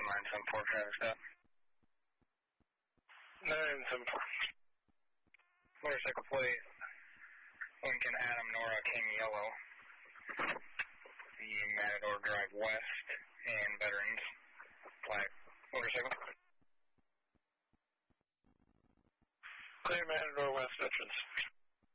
974 traffic stop. 974. Motorcycle plate, Lincoln Adam Nora King Yellow. The Matador Drive West and Veterans. Black motorcycle. Clear Matador